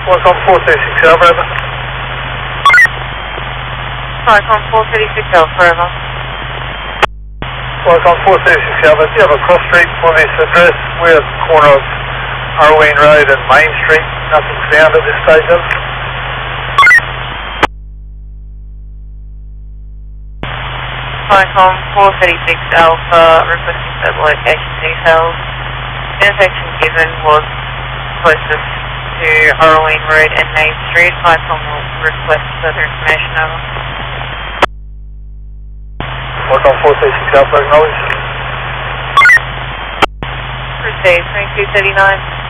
Qualcomm 436 Alpha, over. Qualcomm 436 Alpha, over. Qualcomm 436 Alpha, do you have a cross street for this address? We're at the corner of Arween Road and Main Street. Nothing found at this stage, over. Qualcomm 436 Alpha, requesting further location details. Intersection given was closest to Arween Road and Main Street. Qualcomm will request further information, over. Qualcomm 436 Alpha, acknowledged. Received, 2239.